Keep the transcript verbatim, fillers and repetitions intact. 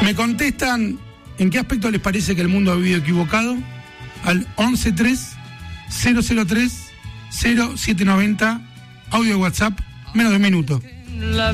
Me contestan en qué aspecto les parece que el mundo ha vivido equivocado al once tres cero cero tres cero siete noventa, audio de WhatsApp, menos de un minuto.